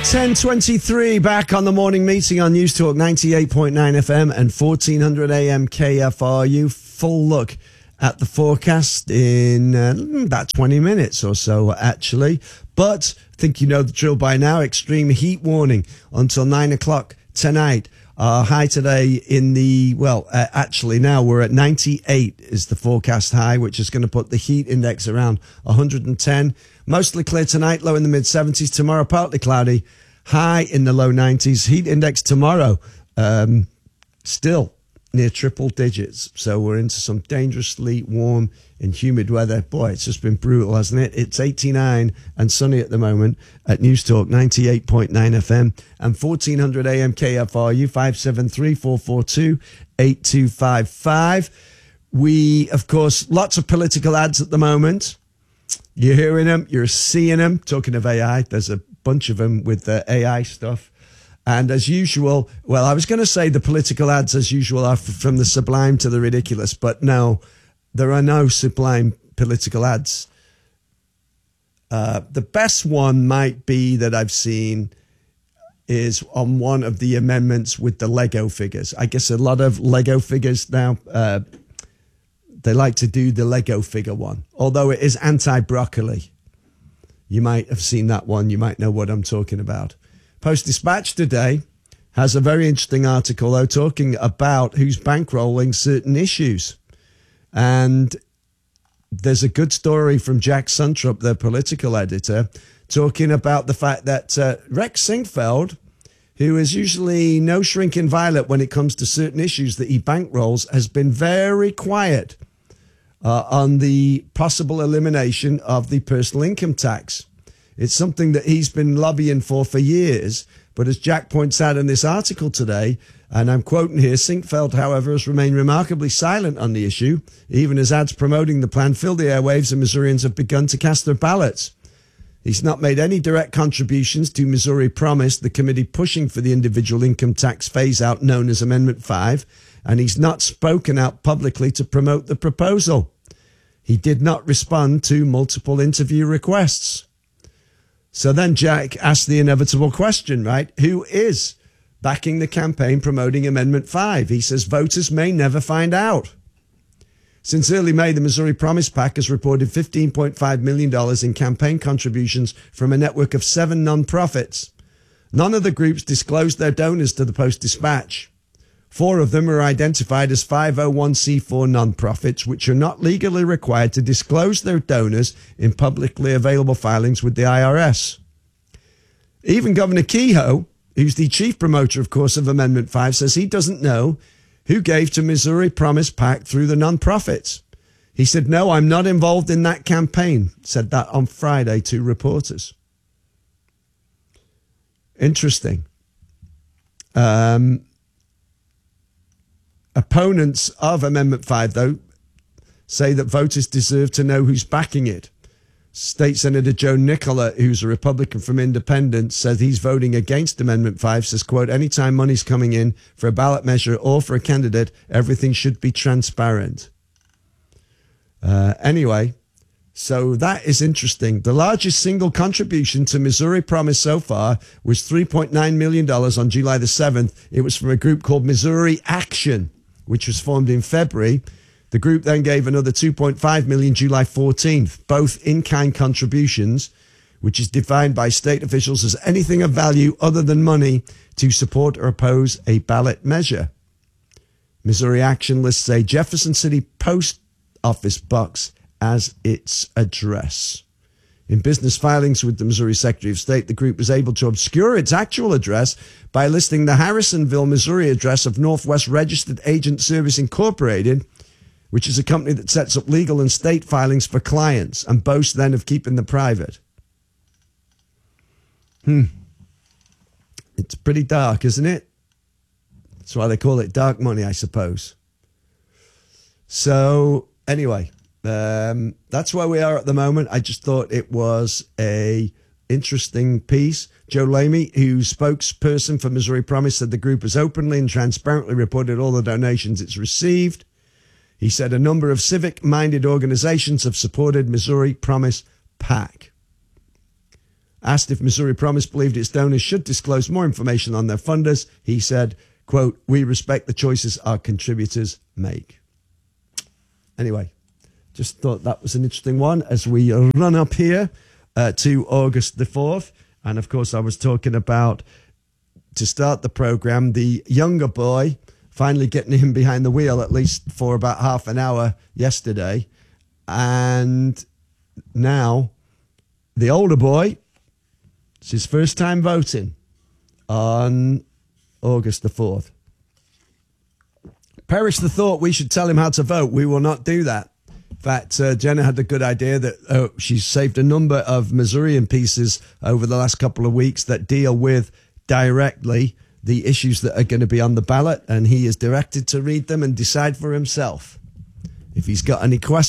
10:23 back on the morning meeting on News Talk 98.9 FM and 1400 AM KFRU. Full look at the forecast in about 20 minutes or so, actually. But I think you know the drill by now. Extreme heat warning until 9 o'clock tonight. High today in the, actually now we're at 98 is the forecast high, which is going to put the heat index around 110. Mostly clear tonight, low in the mid-70s. Tomorrow, partly cloudy, high in the low 90s. Heat index tomorrow, still near triple digits. So we're into some dangerously warm and humid weather. Boy, it's just been brutal, hasn't it? It's 89 and sunny at the moment at News Talk 98.9 FM and 1400 AM KFRU 573-442-8255. We, of course, lots of political ads at the moment. You're hearing them, you're seeing them. Talking of AI, there's a bunch of them with the AI stuff. And as usual, well, I was going to say the political ads as usual are from the sublime to the ridiculous, but no, there are no sublime political ads. The best one might be that I've seen is on one of the amendments with the Lego figures. I guess a lot of Lego figures now, they like to do the Lego figure one, although it is anti-broccoli. You might have seen that one. You might know what I'm talking about. Post-Dispatch today has a very interesting article, though, talking about who's bankrolling certain issues. And there's a good story from Jack Suntrup, the political editor, talking about the fact that Rex Sinquefield, who is usually no shrinking violet when it comes to certain issues that he bankrolls, has been very quiet on the possible elimination of the personal income tax. It's something that he's been lobbying for years. But as Jack points out in this article today, and I'm quoting here, Sinquefield, however, has remained remarkably silent on the issue, even as ads promoting the plan fill the airwaves and Missourians have begun to cast their ballots. He's not made any direct contributions to Missouri Promise, the committee pushing for the individual income tax phase-out known as Amendment 5, and he's not spoken out publicly to promote the proposal. He did not respond to multiple interview requests. So then Jack asked the inevitable question, right? Who is backing the campaign promoting Amendment 5? He says voters may never find out. Since early May, the Missouri Promise PAC has reported $15.5 million in campaign contributions from a network of 7 nonprofits. None of the groups disclosed their donors to the Post-Dispatch. 4 of them are identified as 501c4 nonprofits, which are not legally required to disclose their donors in publicly available filings with the IRS. Even Governor Kehoe, who's the chief promoter, of course, of Amendment 5, says he doesn't know who gave to Missouri Promise PAC through the nonprofits. He said, "No, I'm not involved in that campaign," said that on Friday to reporters. Interesting. Opponents of Amendment 5, though, say that voters deserve to know who's backing it. State Senator Joe Nicola, who's a Republican from Independence, says he's voting against Amendment 5, says, quote, "Anytime money's coming in for a ballot measure or for a candidate, everything should be transparent." Anyway, so that is interesting. The largest single contribution to Missouri Promise so far was $3.9 million on July the 7th. It was from a group called Missouri Action, which was formed in February. The group then gave another $2.5 million July 14th, both in-kind contributions, which is defined by state officials as anything of value other than money to support or oppose a ballot measure. Missouri Action lists a Jefferson City post office box as its address. In business filings with the Missouri Secretary of State, the group was able to obscure its actual address by listing the Harrisonville, Missouri address of Northwest Registered Agent Service Incorporated, which is a company that sets up legal and state filings for clients and boasts then of keeping them private. It's pretty dark, isn't it? That's why they call it dark money, I suppose. So, anyway, that's where we are at the moment. I just thought it was a interesting piece. Joe Lamy, who's spokesperson for Missouri Promise, said the group has openly and transparently reported all the donations it's received. He said a number of civic-minded organizations have supported Missouri Promise PAC. Asked if Missouri Promise believed its donors should disclose more information on their funders, he said, quote, "We respect the choices our contributors make." Anyway, just thought that was an interesting one as we run up here to August the 4th. And of course, I was talking about, to start the program, the younger boy, finally getting him behind the wheel, at least for about half an hour yesterday. And now the older boy, it's his first time voting on August the 4th. Perish the thought we should tell him how to vote. We will not do that. In fact, Jenna had the good idea that she's saved a number of Missourian pieces over the last couple of weeks that deal with directly the issues that are going to be on the ballot, and he is directed to read them and decide for himself. If he's got any questions,